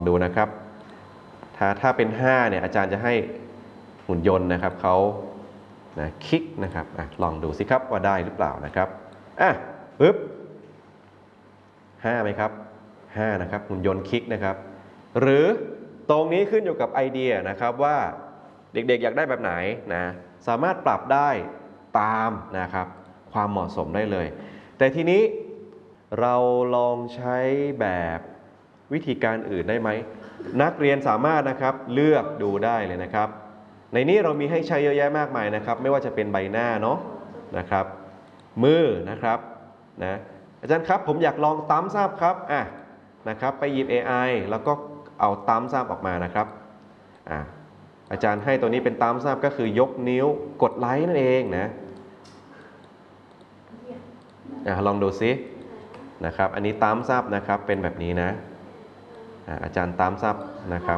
ดูนะครับถ้าเป็น5เนี่ยอาจารย์จะให้หุ่นยนต์นะครับเขาคลิกนะครับลองดูสิครับว่าได้หรือเปล่านะครับปึ๊บ5ไหมครับ5นะครับหุ่นยนต์คลิกนะครับหรือตรงนี้ขึ้นอยู่กับไอเดียนะครับว่าเด็กๆอยากได้แบบไหนนะสามารถปรับได้ตามนะครับความเหมาะสมได้เลยแต่ทีนี้เราลองใช้แบบวิธีการอื่นได้ไหมนักเรียนสามารถนะครับเลือกดูได้เลยนะครับในนี้เรามีให้ใช้เยอะแยะมากมายนะครับไม่ว่าจะเป็นใบหน้าเนาะนะครับมือนะครับนะอาจารย์ครับผมอยากลองตั้มซับครับนะครับไปหยิบ AI แล้วก็เอาตั้มซับออกมานะครับอาจารย์ให้ตัวนี้เป็นตั้มซับก็คือยกนิ้วกดไลค์นั่นเองนะลองดูซินะครับอันนี้ตั้มซับนะครับเป็นแบบนี้นะอาจารย์ตั้มซับนะครับ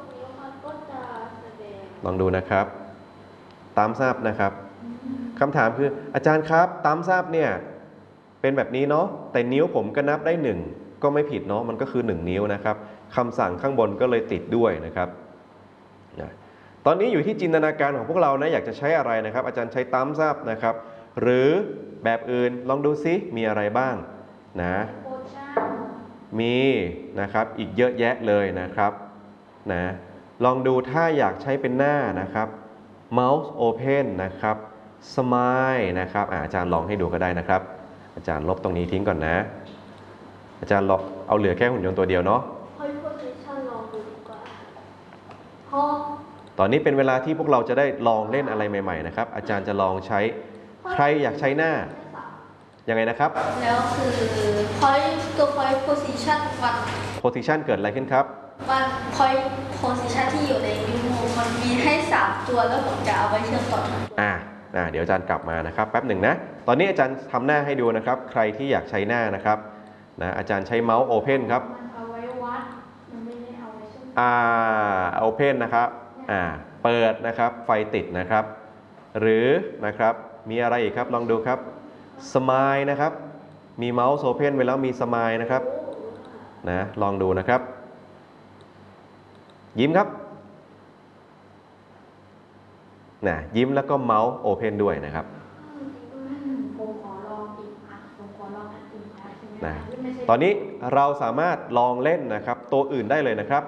ลองดูนะครับตั้มซับนะครับคำถามคืออาจารย์ครับตั้มซับเนี่ยเป็นแบบนี้เนาะแต่นิ้วผมก็นับได้1ก็ไม่ผิดเนาะมันก็คือ1นิ้วนะครับคำสั่งข้างบนก็เลยติดด้วยนะครับตอนนี้อยู่ที่จินตนาการของพวกเรานะอยากจะใช้อะไรนะครับอาจารย์ใช้ตั้มซับนะครับหรือแบบอื่นลองดูซิมีอะไรบ้างนะมีนะครับอีกเยอะแยะเลยนะครับนะลองดูถ้าอยากใช้เป็นหน้านะครับ Mouse Open นะครับ Smile นะครับอาจารย์ลองให้ดูก็ได้นะครับอาจารย์ลบตรงนี้ทิ้งก่อนนะอาจารย์เอาเหลือแค่หุ่นยนต์ตัวเดียวเนาะตอนนี้เป็นเวลาที่พวกเราจะได้ลองเล่นอะไรใหม่ๆนะครับอาจารย์จะลองใช้ใครอยากใช้หน้ายังไงนะครับแล้วคือ point position วัน position เกิดอะไรขึ้นครับวัน point position ที่อยู่ในนิ้วมือมันมีให้3ตัวแล้วผมจะเอาไว้เชื่อมต่อเดี๋ยวอาจารย์กลับมานะครับแป๊บหนึ่งนะตอนนี้อาจารย์ทำหน้าให้ดูนะครับใครที่อยากใช้หน้านะครับอาจารย์ใช้เมาส์ Open ครับเอาไว้วัดมันไม่ได้เอาไว้เชื่อม Open นะครับเปิดนะครับไฟติดนะครับหรือนะครับมีอะไรอีกครับลองดูครับSmile นะครับมีเมาส์ Open ไว้แล้วมี Smile นะครับลองดูนะครับยิ้มครับยิ้มแล้วก็เมาส์ Open ด้วยนะครับผมขอลองอีกผมขอลองอันอื่นได้ใช่ไหมตอนนี้เราสามารถลองเล่นนะครับตัวอื่นได้เลยนะครับ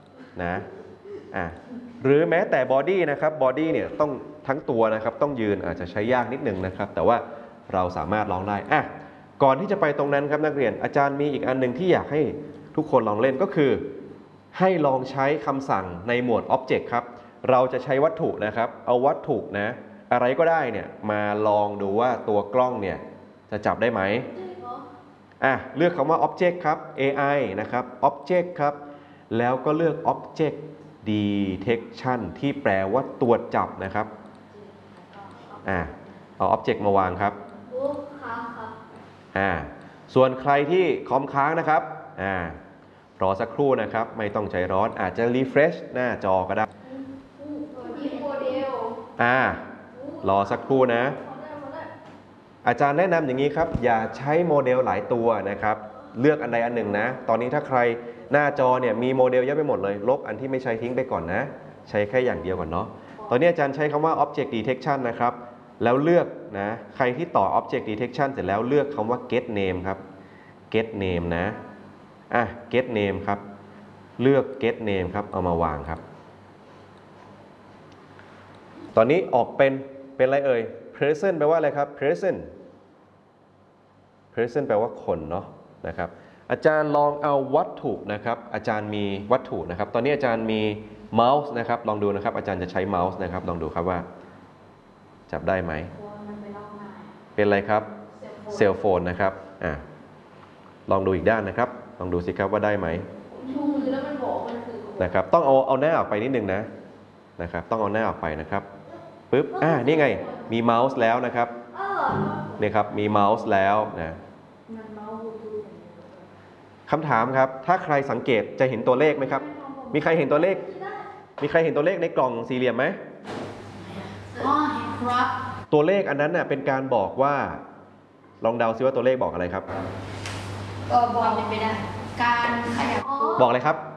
หรือแม้แต่บอดี้นะครับบอดี้เนี่ยต้องทั้งตัวนะครับต้องยืนอาจจะใช้ยากนิดนึงนะครับแต่ว่าเราสามารถลองได้ก่อนที่จะไปตรงนั้นครับนักเรียนอาจารย์มีอีกอันหนึ่งที่อยากให้ทุกคนลองเล่นก็คือให้ลองใช้คำสั่งในหมวด Object ครับเราจะใช้วัตถุนะครับเอาวัตถุอะไรก็ได้เนี่ยมาลองดูว่าตัวกล้องเนี่ยจะจับได้ไหมเลือกคำว่า Object ครับ AI นะครับ Object ครับแล้วก็เลือก Object Detection ที่แปลว่าตรวจจับนะครับเอา Object มาวางครับส่วนใครที่คอมค้างนะครับรอสักครู่นะครับไม่ต้องใจร้อนอาจจะ refresh หน้าจอก็ได้รอสักครู่นะอาจารย์แนะนำอย่างนี้ครับอย่าใช้โมเดลหลายตัวนะครับเลือกอันใดอันหนึ่งนะตอนนี้ถ้าใครหน้าจอเนี่ยมีโมเดลเยอะไปหมดเลยลบอันที่ไม่ใช้ทิ้งไปก่อนนะใช้แค่อย่างเดียวก่อนเนาะตอนนี้อาจารย์ใช้คำว่า object detection นะครับแล้วเลือกนะใครที่ต่อ object detection เสร็จแล้วเลือกคำว่า get name ครับ get name นะget name ครับเลือก get name ครับเอามาวางครับตอนนี้ออกเป็นอะไรเอ่ย present แปลว่าอะไรครับ present แปลว่าคนเนาะนะครับอาจารย์ลองเอาวัตถุนะครับอาจารย์มีวัตถุนะครับตอนนี้อาจารย์มีเมาส์นะครับลองดูนะครับอาจารย์จะใช้เมาส์นะครับลองดูครับว่าจับได้ไหมเป็นอะไรครับเซลโฟนนะครับลองดูอีกด้านนะครับลองดูสิครับว่าได้ไหมนะครับต้องเอาหน้าออกไปนิดนึงนะครับต้องเอาหน้าออกไปนะครับปึ๊บนี่ไงมีเมาส์แล้วนะครับนี่ครับมีเมาส์แล้วนะคำถามครับถ้าใครสังเกตจะเห็นตัวเลขไหมครับมีใครเห็นตัวเลขในกล่องสี่เหลี่ยมไหมเห็นครับตัวเลขอันนั้นเป็นการบอกว่าลองเดาซิว่าตัวเลขบอกอะไรครับก็บอกเป็นไปได้การขยับบอกอะไรครับ